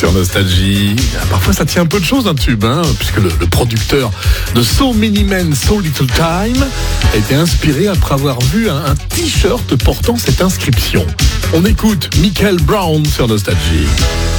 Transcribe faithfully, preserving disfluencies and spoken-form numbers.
Sur Nostalgie, parfois ça tient un peu de choses un tube, hein, puisque le, le producteur de So Many Men, So Little Time a été inspiré après avoir vu un, un t-shirt portant cette inscription. On écoute Michael Brown sur Nostalgie.